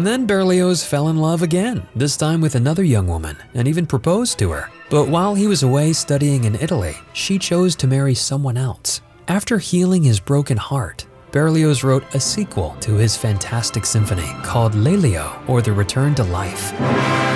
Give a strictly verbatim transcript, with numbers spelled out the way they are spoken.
And then Berlioz fell in love again, this time with another young woman, and even proposed to her. But while he was away studying in Italy, she chose to marry someone else. After healing his broken heart, Berlioz wrote a sequel to his fantastic symphony called Lelio, or The Return to Life.